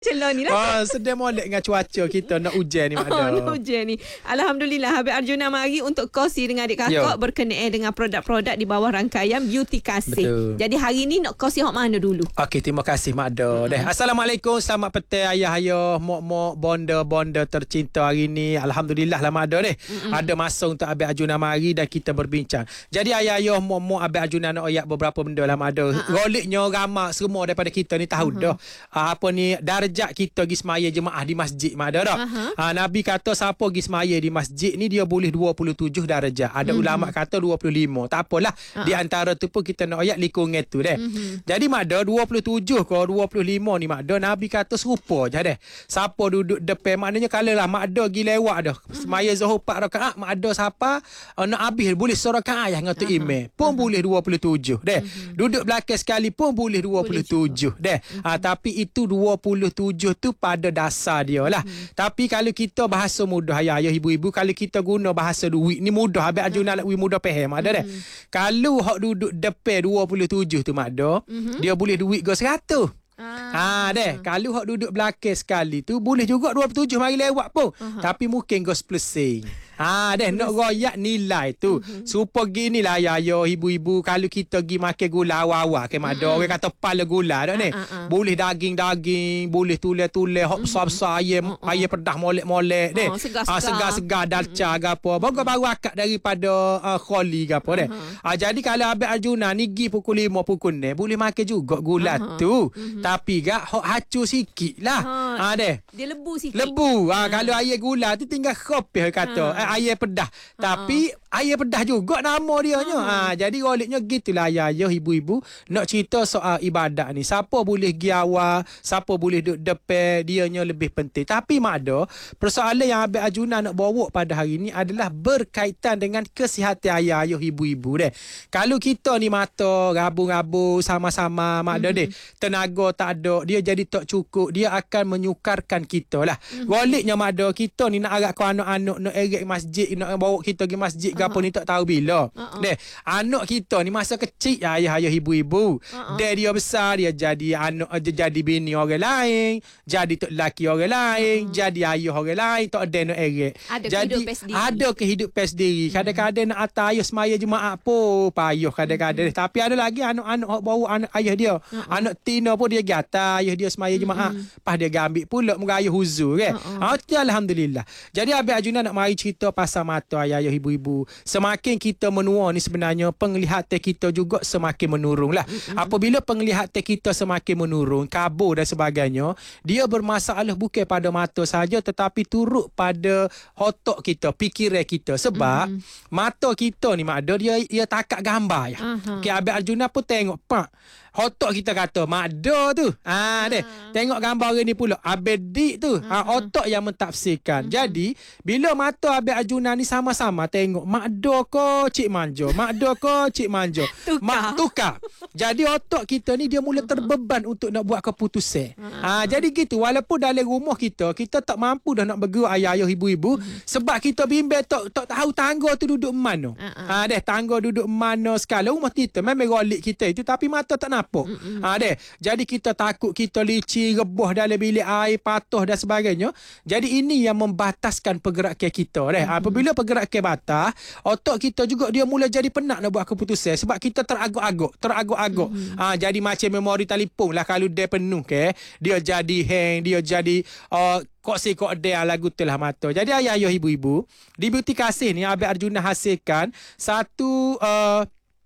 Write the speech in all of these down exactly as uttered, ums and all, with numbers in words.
Celon ni lah. Ah, sedang molek dengan cuaca kita nak hujan ni, Mak Oh, Ada. nak hujan ni. Alhamdulillah Habib Arjuna mari untuk kongsi dengan adik kakak berkenaan dengan produk-produk di bawah rangkaian Beauty Kasih. Betul. Jadi hari ni nak kongsi hok mana dulu? Okey, terima kasih Mak Ada. Mm-hmm. Deh. Assalamualaikum, selamat petang ayah-ayah, mak-mak, bonda-bonda tercinta hari ni. Alhamdulillah lah Mak Ada deh. Mm-hmm. Ada masa untuk Habib Arjuna mari dan kita berbincang. Jadi ayah-ayah, mak-mak, Habib Arjuna nak oyak beberapa benda lah Mak Ada. Uh-huh. Roliknya ramai semua daripada kita ni tahu uh-huh. dah. Uh, apa ni darjat kita pergi semaya jemaah di masjid Mak Ada dah. Uh-huh. Uh, Nabi kata siapa pergi semaya di masjid ni dia boleh dua puluh tujuh darjat. Ada uh-huh. ulama kata dua puluh lima. Tak apalah. Uh-huh. Di antara tu pun kita nak oyak likungan tu deh. Uh-huh. Jadi Mak Ada dua puluh tujuh ke dua puluh lima ni Mak Ada Nabi kata serupa je deh. Siapa duduk depan maknanya kalau lah Mak Ada pergi lewat dah. Uh-huh. Semaya Zuhur empat rakaat Mak Ada siapa uh, nak habis boleh serakaat ayah ngatu uh-huh. imam pun uh-huh. boleh dua puluh tujuh deh. Uh-huh. Duduk belakang sekali pun boleh dua puluh tujuh deh. Uh-huh. Uh, tapi itu dua puluh tujuh tu pada dasar dia lah. Hmm. Tapi kalau kita bahasa mudah ayah-ayah ibu-ibu, kalau kita guna bahasa duit ni mudah Habib Arjuna nak mudah faham ada dah. Hmm. Kalau hak duduk depan dua puluh tujuh tu Mak Ada, hmm. dia boleh duit go seratus. Ah. Ha deh, kalau hak duduk belakang sekali tu boleh juga dua puluh tujuh mari lewat pun. Uh-huh. Tapi mungkin go plus. Ha deh nak royak nilai tu. Uh-huh. Supaya ginilah ayah-ayah ibu-ibu kalau kita pergi makan gula awal-awal ke Mak Ada uh-huh. orang kata pala gula dah ni. Uh-huh. Boleh daging-daging, boleh tulen-tulen hok besar-besar ayam uh-huh. ayam pedah molek-molek deh. Uh, segar-segar. Ha segar-segar dalca uh-huh. gapo. Baru baru akak daripada uh, kholi gapo deh. Uh-huh. Ha jadi kalau Habib Arjuna ni gi pukul lima pukul enam boleh makan juga gula uh-huh. tu. Uh-huh. Tapi gak hok hancur sikit lah. Ha, ha deh. Dia lebu sikit. Lebu. Ha, ha. Kalau air gula tu tinggal kopi kata. Ha. Air pedah. Ha. Tapi air pedah juga nama dia nya. Ha. ha jadi roliknya gitulah ayah-ayah ibu-ibu nak cerita soal ibadat ni. Siapa boleh pergi awal, siapa boleh duduk depan, dianya lebih penting. Tapi Mak Ada, persoalan yang Habib Arjuna nak bawa pada hari ni adalah berkaitan dengan kesihatan ayah-ayah ibu-ibu deh. Kalau kita ni mata rabu-rabu sama-sama Mak Ada mm-hmm. deh. Tenaga tak ada, dia jadi tak cukup, dia akan menyukarkan kita lah. Mm-hmm. Roliknya Mak Ada, kita ni nak agak ke anak-anak nak erek masjid, nak bawa kita pergi masjid uh-huh. gapo ni tak tahu bila. Uh-huh. Deh, anak kita ni masa kecil ayah-ayah ibu-ibu. Uh-huh. Deh dia besar dia jadi anak dia jadi bini orang lain, jadi tok laki orang lain, uh-huh. jadi ayah orang lain, tak ada nak erek. Ada jadi kehidupan sendiri. Ada kehidupan sendiri. Uh-huh. Kadang-kadang nak atas ayah semaya jemaah pun payah kadang-kadang. Uh-huh. Tapi ada lagi anak-anak bawa anak ayah dia. Uh-huh. Anak tina pun dia gata ayah dia semaya jemaah. Uh-huh. Pas dia ambil pula mengayuh huzur kan. Uh-huh. Ha, alhamdulillah. Jadi Habib Arjuna nak mari cerita pasal mata ayah-ayah ibu-ibu. Semakin kita menua ni sebenarnya penglihatan kita juga semakin menurun lah. Mm-hmm. Apabila penglihatan kita semakin menurun, kabur dan sebagainya, dia bermasalah bukan pada mata saja tetapi turut pada otak kita, fikiran kita. Sebab mm-hmm. mata kita ni Mak Ada dia dia takak gambar ya. Uh-huh. Okay, Habib Arjuna pun tengok pak. Otak kita kata Mak Ada tu. Ha deh. Uh. Tengok gambar orang ni pula. Abedik tu. Uh-huh. Ha otak yang mentafsirkan. Uh-huh. Jadi bila mata Habib Arjuna ni sama-sama tengok Mak Ada ke Cik Manja, Mak Ada ke Cik Manja. Mak tukar. Jadi otak kita ni dia mula terbeban uh-huh. untuk nak buat keputusan. Uh-huh. Ha jadi gitu walaupun dalam rumah kita kita tak mampu dah nak bergerak ayah-ayah ibu-ibu uh-huh. sebab kita bimbang tak tak tahu tangga tu duduk mana. Uh-huh. Ha deh tangga duduk mana sekali rumah kita memang rolik kita itu tapi mata tak nampak. Mm-hmm. Ha deh. Jadi kita takut kita licin, rebuh dalam bilik air, patuh dan sebagainya. Jadi ini yang membataskan pergerakan kita deh. Mm-hmm. Apabila pergerakan batas, otak kita juga dia mula jadi penat nak buat keputusan sebab kita teraguk-aguk, teraguk-aguk. Mm-hmm. Ha jadi macam memori telefon lah kalau dia penuh ke, dia jadi hang, dia jadi uh, kok si kok dia lagu telah mata. Jadi ayah-ayah ibu-ibu, di Beauty Kasih ni Habib Arjuna hasilkan satu uh,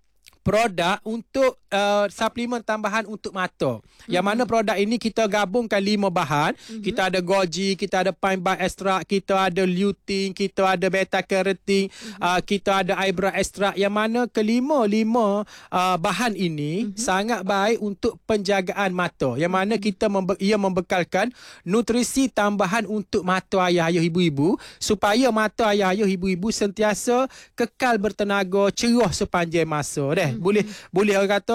produk untuk uh, suplemen tambahan untuk mata. Mm-hmm. Yang mana produk ini kita gabungkan lima bahan. Mm-hmm. Kita ada goji, kita ada pine bark extract, kita ada lutein, kita ada beta carotene, mm-hmm. uh, kita ada eyebrow extract. Yang mana kelima-lima uh, bahan ini mm-hmm. sangat baik untuk penjagaan mata. Yang mana kita membe- ia membekalkan nutrisi tambahan untuk mata ayah-ayah ibu-ibu supaya mata ayah-ayah ibu-ibu sentiasa kekal bertenaga, cerah sepanjang masa deh. Mm-hmm. Boleh boleh orang kata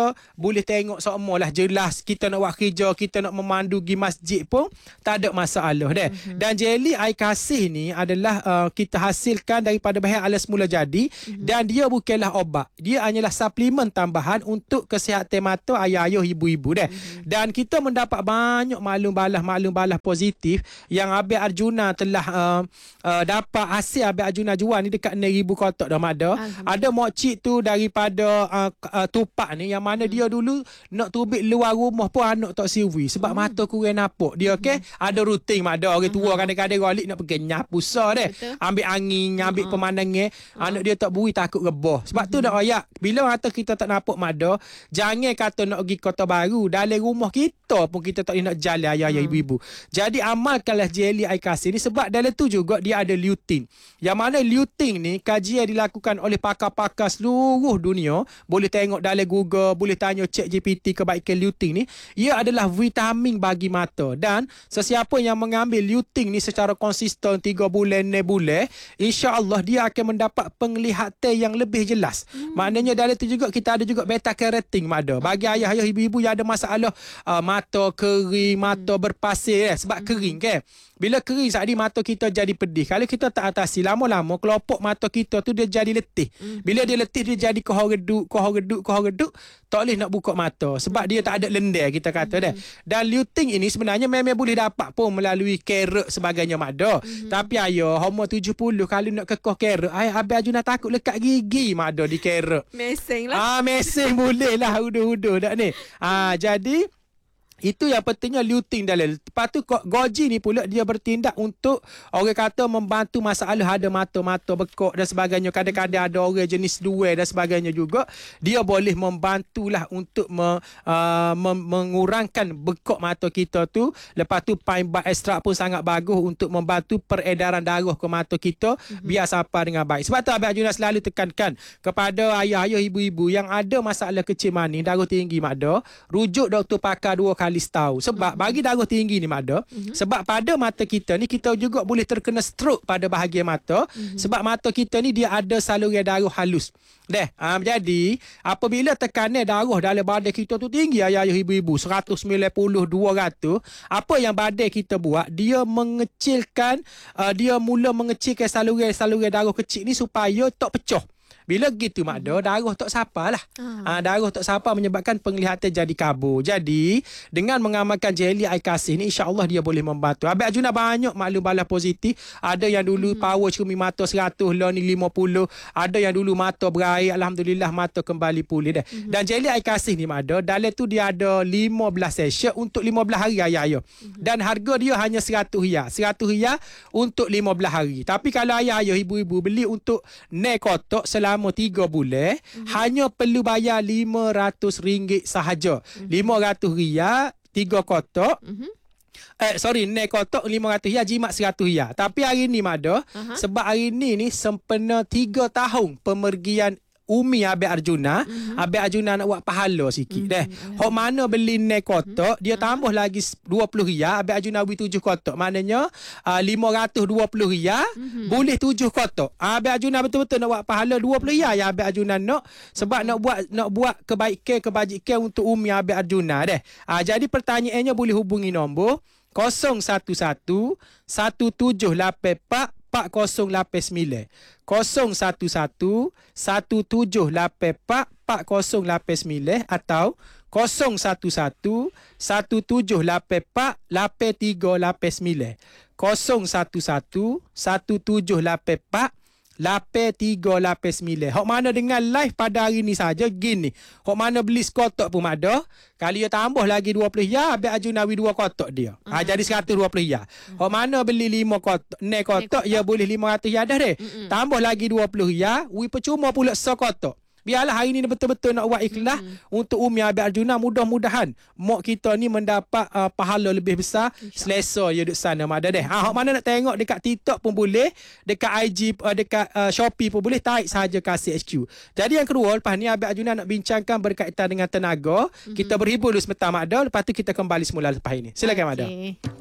kita boleh tengok semua lah jelas. Kita nak buat kerja, kita nak memandu pergi masjid pun tak ada masalah deh. Mm-hmm. Dan jeli air kasih ni adalah uh, kita hasilkan daripada bahan alas mula jadi, mm-hmm. dan dia bukanlah obat. Dia hanyalah suplemen tambahan untuk kesihatan mata ayah-ayah, ibu-ibu deh. Mm-hmm. Dan kita mendapat banyak maklum balas-maklum balas positif yang Abang Arjuna telah uh, uh, dapat hasil Abang Arjuna jual ni dekat enam ribu kotak dah ada. Ada mokcik tu daripada uh, uh, Tupak ni yang mana hmm. dia dulu nak tubik luar rumah pun anak tak siwi sebab hmm. mata kurang nampak dia. Okey, hmm. ada rutin mak ada orang tua hmm. kadang-kadang golik nak pergi nyapu sah deh, ambil angin, ambil hmm. pemandangan, hmm. anak dia tak buri takut rebah. Sebab hmm. tu dah ayak bila kata kita tak nampak mada, jangan kata nak pergi Kota Baru, dalam rumah kita pun kita tak boleh nak jalan ayah-ayah, hmm. ibu-ibu. Jadi amalkanlah jeli air kasih ni sebab dalam tu juga dia ada lutein. Yang mana lutein ni kajian dilakukan oleh pakar-pakar seluruh dunia. Boleh tengok dalam Google, boleh tanya Chat G P T kebaikan lutein ni. Ia adalah vitamin bagi mata. Dan sesiapa yang mengambil lutein ni secara konsisten tiga bulan, enam bulan, insya-Allah dia akan mendapat penglihatan yang lebih jelas. Hmm. Maknanya dalam tu juga kita ada juga beta carotene ada. Bagi ayah-ayah, ibu-ibu yang ada masalah uh, mata kering, mata hmm. berpasir eh, sebab hmm. kering kan. Bila kering saat ni mata kita jadi pedih. Kalau kita tak atasi lama-lama kelopak mata kita tu dia jadi letih. Mm. Bila dia letih dia jadi kohor reduk, kohor reduk, kohor reduk, tak boleh nak buka mata sebab dia tak ada lendir kita kata mm. dah. Dan lutein ini sebenarnya memang boleh dapat pun melalui carrot sebagainya mada. Mm. Tapi ayo umur tujuh puluh kalau nak kekoh carrot, ai Abang Arjuna takut lekat gigi mada di carrot. Meseng lah. Ah meseng boleh lah uduh-uduh dak ni. Ah jadi itu yang pentingnya lutein dalam. Lepas tu goji ni pula dia bertindak untuk orang kata membantu masalah ada mata-mata bekok dan sebagainya. Kadang-kadang ada orang jenis dua dan sebagainya juga. Dia boleh membantulah untuk me, uh, mem- mengurangkan bekok mata kita tu. Lepas tu pine bark extract pun sangat bagus untuk membantu peredaran darah ke mata kita mm-hmm. biar sampai dengan baik. Sebab tu Abang Arjuna selalu tekankan kepada ayah-ayah, ibu-ibu yang ada masalah kecil manis, darah tinggi makda, rujuk doktor pakar dua kali tahu. Sebab mm-hmm. bagi darah tinggi ni Mada, mm-hmm. sebab pada mata kita ni kita juga boleh terkena stroke pada bahagian mata mm-hmm. sebab mata kita ni dia ada saluran darah halus. Deh, um, jadi apabila tekanan darah dalam badan kita tu tinggi ayah-ayah, ibu-ibu seratus sembilan puluh, dua ratus, apa yang badan kita buat, dia mengecilkan uh, dia mula mengecilkan saluran-saluran darah kecil ni supaya tak pecah. Bila gitu makda, darah tak sapa lah. Hmm. Ha, darah tak sapa menyebabkan penglihatan jadi kabur. Jadi, dengan mengamalkan jeli air kasih ni, insya-Allah dia boleh membantu. Abang Arjuna banyak maklum balas positif. Ada yang dulu hmm. power cermin mata seratus, lah ni lima puluh. Ada yang dulu mata berair, alhamdulillah mata kembali pulih dah. Hmm. Dan jeli air kasih ni makda, dalam tu dia ada lima belas sachet untuk lima belas hari ayah-ayah. Hmm. Dan harga dia hanya seratus riyal. seratus riyal untuk lima belas hari. Tapi kalau ayah-ayah, ibu-ibu beli untuk enam kotak selama tiga bulan, mm-hmm. hanya perlu bayar lima ratus ringgit sahaja. Mm-hmm. lima ratus riyal tiga kotak. Mm-hmm. Eh sorry, enam kotak lima ratus riyal, jimat seratus riyal. Tapi hari ni Mada, uh-huh. sebab hari ni ni sempena tiga tahun pemergian Umi Abang Arjuna, mm-hmm. Abang Arjuna nak buat pahala sikit mm-hmm. deh. Hok mana beli enam kotak, mm-hmm. dia tambah lagi dua puluh riyal, Abang Arjuna beli tujuh kotak. Maknanya uh, lima ratus dua puluh riyal mm-hmm. boleh tujuh kotak. Uh, Abang Arjuna betul-betul nak buat pahala dua puluh riyal ya Abang Arjuna nak, sebab mm-hmm. nak buat nak buat kebaikan kebajikan untuk Umi Abang Arjuna deh. Uh, jadi pertanyaannya boleh hubungi nombor kosong satu satu satu tujuh lapan empat empat kosong lapan sembilan kosong satu satu satu tujuh lapan empat empat kosong lapan sembilan atau kosong satu satu satu tujuh lapan empat lapan tiga lapan sembilan kosong satu satu satu tujuh lapan empat lapan tiga lapan sembilan. Hok mana dengan live pada hari ni saja gini. Hok mana beli sekotak pun ada. Kali dia tambah lagi dua puluh riyal, Abang Arjuna beli dua kotak dia. Uh-huh. Ha, jadi seratus dua puluh riyal. Uh-huh. Hok mana beli lima kotak, enam kotak, ya boleh lima ratus riyal dah deh. Uh-huh. Tambah lagi dua puluh riyal, wi percuma pula sekotak. Biarlah hari ni betul-betul nak buat ikhlas mm-hmm. untuk Umi Abang Arjuna. Mudah-mudahan mak kita ni mendapat uh, pahala lebih besar. Selesa ya duduk sana Mada deh. Ha, hok mana nak tengok dekat TikTok pun boleh, dekat I G, uh, dekat uh, Shopee pun boleh, tarik sahaja Kasih H Q. Jadi yang kedua, lepas ni Abang Arjuna nak bincangkan berkaitan dengan tenaga. Mm-hmm. Kita berhibur dulu sebentar Mada, lepas tu kita kembali semula lepas ini. Silakan okay. Mada.